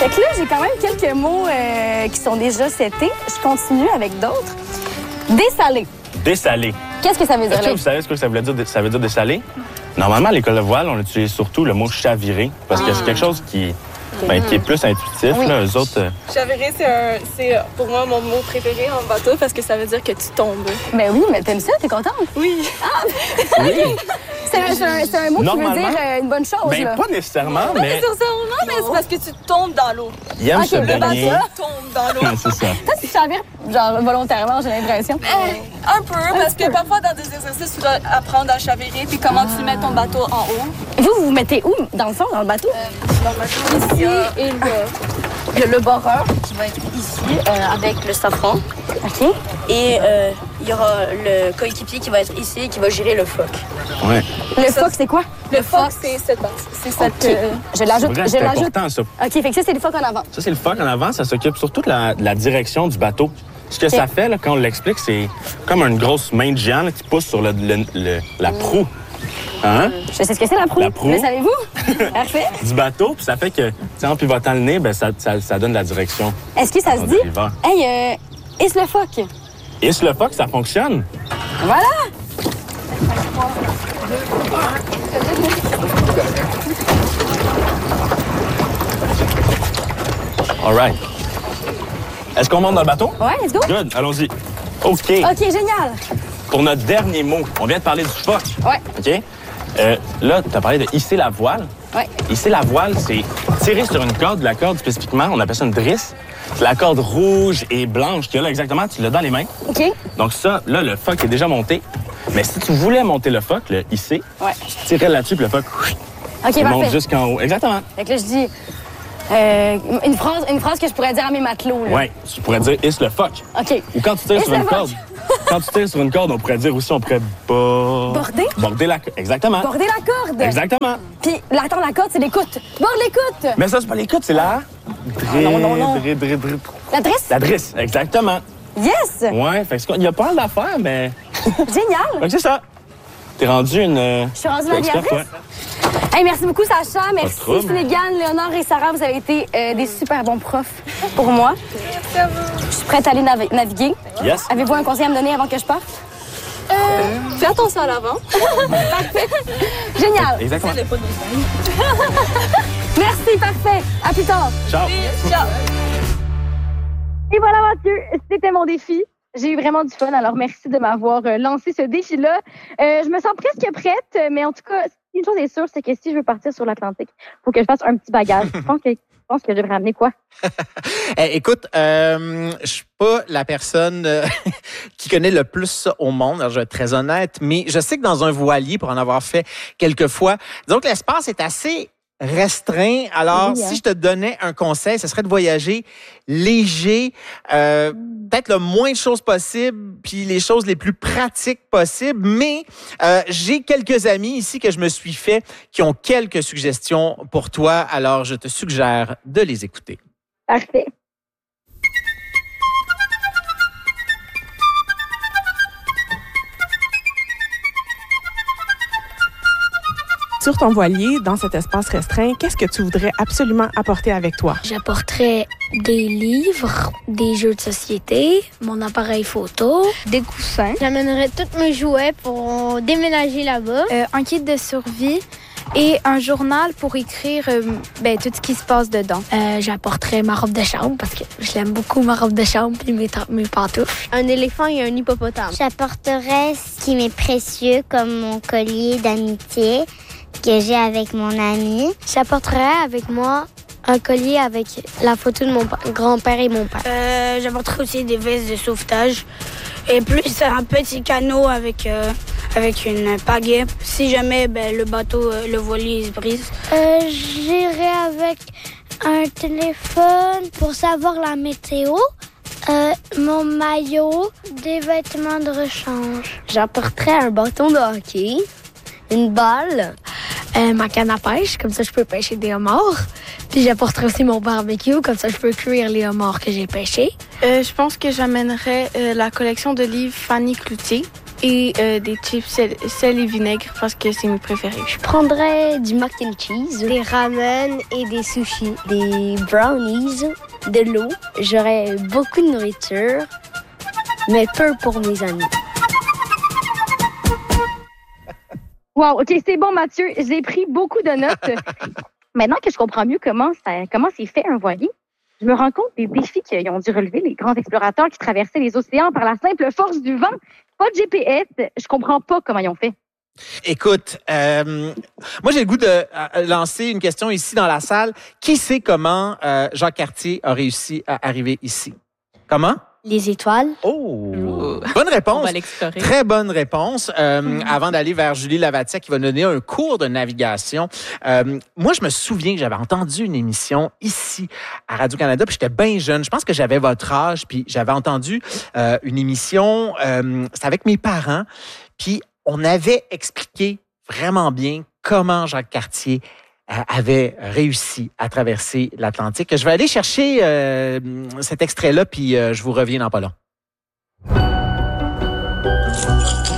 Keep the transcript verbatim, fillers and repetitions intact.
Fait que là, j'ai quand même quelques mots euh, qui sont déjà setés. Je continue avec d'autres. Dessalé. Dessalé. Qu'est-ce que ça veut dire? Est-ce que vous savez ce que ça veut dire, ça veut dire dessalé? Normalement, à l'école de voile, on utilise surtout le mot chavirer parce que c'est quelque chose qui, ben, qui est plus intuitif. Oui. Là, eux autres... euh, Chavirer, c'est, un, c'est pour moi mon mot préféré en bateau parce que ça veut dire que tu tombes. Ben oui, mais t'aimes ça? T'es contente? Oui. Oui. C'est un, c'est un, c'est un mot qui veut dire euh, une bonne chose, Ben, là. pas nécessairement, Pas mais nécessairement, mais c'est parce que tu tombes dans l'eau. il aime Ok, se le baigner. bateau. Tu tombes dans l'eau. Ouais, c'est ça. Toi, tu chavires, genre, volontairement, j'ai l'impression. Eh, un peu, parce que parfois dans des exercices, tu dois apprendre à chavirer puis comment tu mets ton bateau en haut. Vous, vous vous mettez où, dans le fond, dans le bateau? Dans le bateau, ici et là. Il y a le barreur qui va être ici euh, avec le safran. OK. Et euh, il y aura le coéquipier qui va être ici et qui va gérer le phoque. Ouais. Le phoque, c'est quoi? Le phoque, c'est cette base. C'est cette... OK. euh, Je l'ajoute. Vrai, Je c'est l'ajoute. important, ça. OK, fait que ça, c'est le phoque en avant. Ça, c'est le phoque en avant. Ça s'occupe surtout de la, de la direction du bateau. Ce que ça fait, là, quand on l'explique, c'est comme une grosse main de géant là, qui pousse sur le, le- le- la proue. Hein? Je sais ce que c'est, la proue. La proue. Le savez-vous? Parfait. Du bateau, puis ça fait que, tu sais, en pivotant le nez, ben, ça, ça, ça donne la direction. Est-ce que ça se On dit? arrive. Hey, euh, est-ce le phoque? Et sur le phoque, ça fonctionne. Voilà! All right. Est-ce qu'on monte dans le bateau? Ouais, let's go. Good, allons-y. OK. OK, génial. Pour notre dernier mot, on vient de parler du phoque. Ouais. OK? Euh, là, tu as parlé de hisser la voile. Ouais. Hisser la voile, c'est tirer sur une corde. La corde, spécifiquement, on appelle ça une drisse. C'est la corde rouge et blanche qu'il y a là exactement. Tu l'as dans les mains. OK. Donc ça, là, le phoque est déjà monté. Mais si tu voulais monter le phoque, le hisser, Ouais. tu tirais là-dessus, puis le phoque OK, il monte parfait. jusqu'en haut. Exactement. Fait que là, je dis euh, une, phrase, une phrase que je pourrais dire à mes matelots. Là. Oui, tu pourrais dire hisse le phoque. OK. Ou quand tu tires Hisse sur le une phoque. corde. Quand tu tires sur une corde, on pourrait dire aussi, on pourrait bord... Border? Border la corde. Exactement. Border la corde. Exactement. Puis l'attendre la corde, c'est l'écoute. Borde l'écoute. Mais ça, c'est pas l'écoute, c'est la... Dré, non, non, non. dré, dré, dré. La dresse? La drisse, exactement. Yes! Ouais, fait que il y a pas mal d'affaires, mais... Génial! Fait que c'est ça. T'es rendu une... euh, Je suis rendue t'es experte, navigatrice. ouais. Hey, merci beaucoup, Sacha. Merci, trouble. Finnegan, Léonore et Sarah. Vous avez été euh, des super bons profs pour moi. Je suis prête à aller navi- naviguer. Yes. Avez-vous un conseil à me donner avant que je parte? Euh, fais attention à l'avant. Génial! Exactement. Merci, parfait. À plus tard. Ciao. Ciao. Et voilà, Mathieu, c'était mon défi. J'ai eu vraiment du fun, alors merci de m'avoir euh, lancé ce défi-là. Euh, je me sens presque prête, mais en tout cas, une chose est sûre, c'est que si je veux partir sur l'Atlantique, il faut que je fasse un petit bagage. Je pense que, je pense que je devrais ramener quoi? Eh, écoute, euh, je suis pas la personne euh, qui connaît le plus ça au monde, alors je vais être très honnête, mais je sais que dans un voilier, pour en avoir fait quelques fois, disons que l'espace est assez restreint. Alors, Oui, hein. si je te donnais un conseil, ce serait de voyager léger, euh, peut-être le moins de choses possible, puis les choses les plus pratiques possibles. Mais euh, j'ai quelques amis ici que je me suis fait qui ont quelques suggestions pour toi. Alors, je te suggère de les écouter. Parfait. Sur ton voilier, dans cet espace restreint, qu'est-ce que tu voudrais absolument apporter avec toi? J'apporterais des livres, des jeux de société, mon appareil photo, des coussins. J'amènerais tous mes jouets pour déménager là-bas. Euh, un kit de survie et un journal pour écrire euh, ben, tout ce qui se passe dedans. Euh, j'apporterais ma robe de chambre parce que je l'aime beaucoup, ma robe de chambre et mes, ta- mes pantoufles. Un éléphant et un hippopotame. J'apporterais ce qui m'est précieux, comme mon collier d'amitié que j'ai avec mon ami. J'apporterais avec moi un collier avec la photo de mon pa- grand-père et mon père. Euh, j'apporterais aussi des vestes de sauvetage et plus un petit canot avec, euh, avec une pagaie. Si jamais ben, le bateau, euh, le voilier se brise. Euh, j'irais avec un téléphone pour savoir la météo. Euh, mon maillot, des vêtements de rechange. J'apporterais un bâton de hockey, une balle, Euh, ma canne à pêche, comme ça je peux pêcher des homards. Puis j'apporterai aussi mon barbecue, comme ça je peux cuire les homards que j'ai pêchés. Euh, je pense que j'amènerais euh, la collection de livres Fanny Cloutier et euh, des chips sel, sel et vinaigre parce que c'est mes préférés. Je prendrais du mac and cheese, des ramen et des sushis, des brownies, de l'eau. J'aurais beaucoup de nourriture, mais peu pour mes amis. Wow, OK, c'est bon, Mathieu. J'ai pris beaucoup de notes. Maintenant que je comprends mieux comment ça, comment c'est fait un voilier, je me rends compte des défis qu'ils ont dû relever les grands explorateurs qui traversaient les océans par la simple force du vent. Pas de G P S, je comprends pas comment ils ont fait. Écoute, euh, moi j'ai le goût de euh, lancer une question ici dans la salle. Qui sait comment euh, Jacques Cartier a réussi à arriver ici? Comment? Les étoiles. Oh! Bonne réponse. On va l'explorer. Très bonne réponse. Euh, mm-hmm. Avant d'aller vers Julie Lavatia qui va donner un cours de navigation, euh, moi, je me souviens que j'avais entendu une émission ici à Radio-Canada, puis j'étais bien jeune. Je pense que j'avais votre âge, puis j'avais entendu euh, une émission, euh, c'était avec mes parents, puis on avait expliqué vraiment bien comment Jacques Cartier avait réussi à traverser l'Atlantique. Je vais aller chercher euh, cet extrait-là, puis euh, je vous reviens dans pas long.